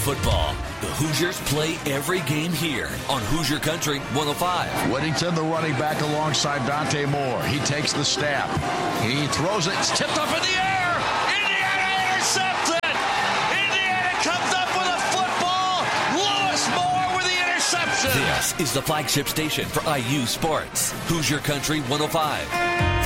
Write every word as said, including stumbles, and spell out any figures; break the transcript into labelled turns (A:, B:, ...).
A: football. The Hoosiers play every game here on Hoosier Country one oh five.
B: Whittington, the running back alongside Dante Moore. He takes the snap. He throws it. It's tipped up in the air. Indiana intercepted. Indiana comes up with a football. Lewis Moore with the interception.
A: This is the flagship station for I U Sports. Hoosier Country one oh five.